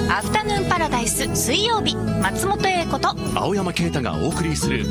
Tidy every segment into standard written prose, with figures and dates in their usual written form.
アフタヌーンパラダイス水曜日、松本英子と青山啓太がお送りする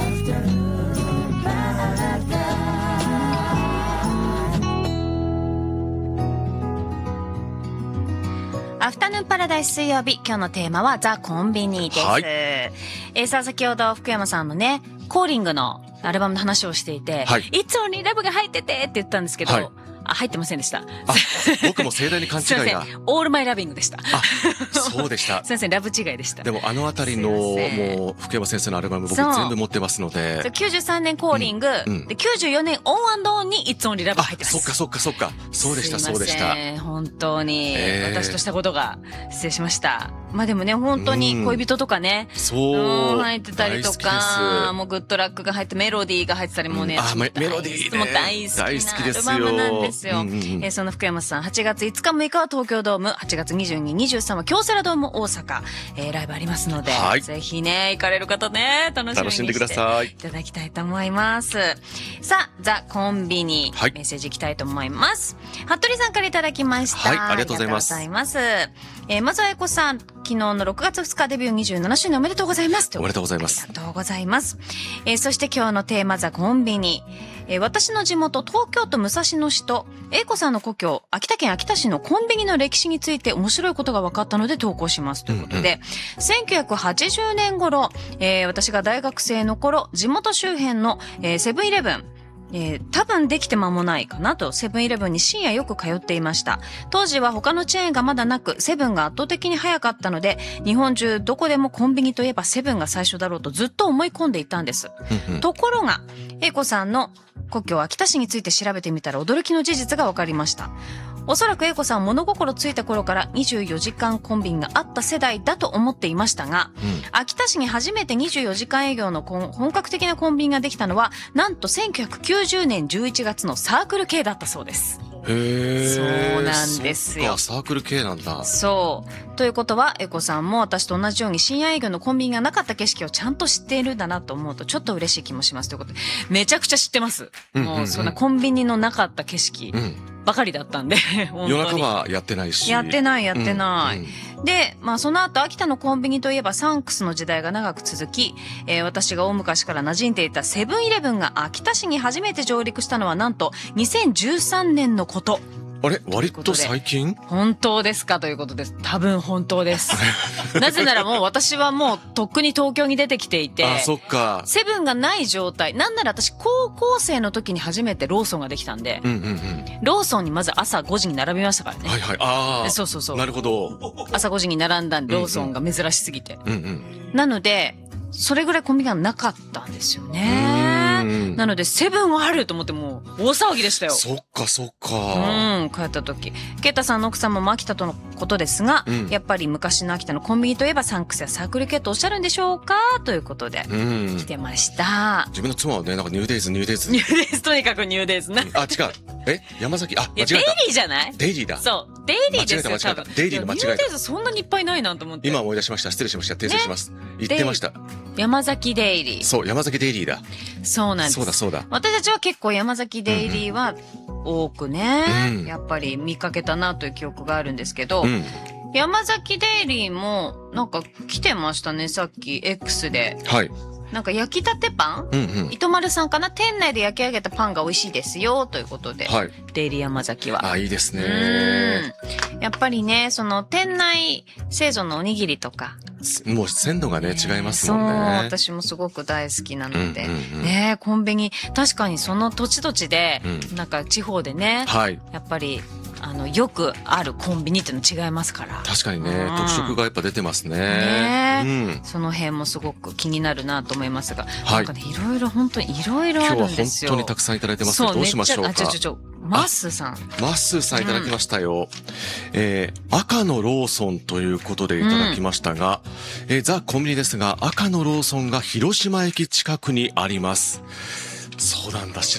アフタヌーンパラダイス水曜日、今日のテーマはザ・コンビニです。 はいさあ先ほど福山さんのね、コーリングのアルバムの話をしていて、 はい、 いつもにラブが入っててって言ったんですけど、 はい、 入ってませんでした。 僕も盛大に勘違いが。 すいません、オールマイラビングでした。 そうでした。 すいません、ラブ違いでした。 でもあのあたりのもう福山先生のアルバム僕全部持ってますので。 93年コーリング、で94年オン&オンにいつもにラブ入ってます。 そっかそっかそっか。そうでしたそうでした。 本当に、私としたことが失礼しました。まあでもね、本当に恋人とかね、 そう入ってたりとか、もうグッドラックが入ってメロディーが入ってたりもね、 メロディーね、 もう大好きなアルバムなんですよ。その福山さん、8月5日6日は東京ドーム、8月22、23は京セラドーム大阪、ライブありますので、ぜひね、行かれる方ね、楽しみにしていただきたいと思います。さあ、ザ・コンビニ、メッセージいきたいと思います。服部さんからいただきました。 はい、ありがとうございます。 まずはエコさん、昨日の6月2日デビュー27周年おめでとうございます。 おめでとうございます。 ありがとうございます。そして今日のテーマ、ザ・コンビニ。私の地元、東京都武蔵野市と、英子さんの故郷、秋田県秋田市のコンビニの歴史について面白いことが分かったので投稿しますということで、1980年頃、私が大学生の頃、地元周辺の、セブンイレブン、多分できて間もないかなと、セブンイレブンに深夜よく通っていました。当時は他のチェーンがまだなく、セブンが圧倒的に早かったので、日本中どこでもコンビニといえばセブンが最初だろうとずっと思い込んでいたんです。ところが、英子さんの故郷秋田市について調べてみたら驚きの事実が分かりました。おそらく英子さんは物心ついた頃から24時間コンビニがあった世代だと思っていましたが、秋田市に初めて24時間営業の本格的なコンビニができたのは、なんと1990年11月のサークル系だったそうです。そうなんですよ。 サークル系なんだ。 そう。ということは、エコさんも私と同じように深夜営業のコンビニがなかった景色をちゃんと知っているんだなと思うとちょっと嬉しい気もしますということで、めちゃくちゃ知ってます。もうそんなコンビニのなかった景色ばかりだったんで、 夜中はやってないし。 やってない。で、まあその後秋田のコンビニといえばサンクスの時代が長く続き、私が大昔から馴染んでいたセブンイレブンが秋田市に初めて上陸したのはなんと2013年のこと。 あれ割と最近？ 本当ですかということです。多分本当です。なぜならもう私はもうとっくに東京に出てきていて、 そっか。 セブンがない状態。なんなら私高校生の時に初めてローソンができたんで、ローソンにまず朝5時に並びましたからね。そう。なるほど。朝5時に並んだローソンが珍しすぎて。なので、それぐらいコンビニがなかったんですよね。なので、セブンはあると思ってもう大騒ぎでしたよ。 そっか。 帰った時。ケイタさんの奥様も秋田とのことですが、やっぱり昔の秋田のコンビニといえばサンクスやサークル系とおっしゃるんでしょうかということで、来てました。 自分の妻はね、なんかニューデイズ。 とにかくニューデイズな。 違う。山崎、間違えた。 デイリーじゃない？ デイリーだ。 そう。デイリーですよ。 間違えた。デイリーの間違えた。 ニューデイズそんなにいっぱいないなと思って。 今思い出しました。失礼しました。訂正します。言ってました。 山崎デイリー。 そう、山崎デイリーだ。 そうなんです。 そうだ。 私たちは結構山崎デイリーは多くね、やっぱり見かけたなという記憶があるんですけど、山崎デイリーもなんか来てましたね、さっき X で。はい。なんか焼きたてパン、糸丸さんかな、店内で焼き上げたパンが美味しいですよということで、デイリー山崎は。 いいですね。 やっぱりね、その店内製造のおにぎりとか。 もう鮮度がね、違いますもんね。 そう、私もすごく大好きなので。ね、コンビニ、確かにその土地土地で、なんか地方でね、やっぱり、よくあるコンビニっていうの違いますから。 確かにね、特色がやっぱ出てますね。 その辺もすごく気になるなと思いますが、なんかね、いろいろ本当にいろいろあるんですよ。 今日は本当にたくさんいただいてますけど、どうしましょうか。 マッスーさん。 マッスーさんいただきましたよ。赤のローソンということでいただきましたが、ザ・コンビニですが、赤のローソンが広島駅近くにあります。そうなんだ、知